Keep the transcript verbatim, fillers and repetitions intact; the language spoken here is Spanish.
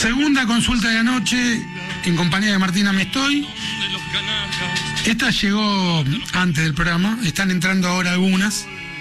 Segunda consulta de la noche, en compañía de Martina Mestoy. Esta llegó antes del programa, están entrando ahora algunas.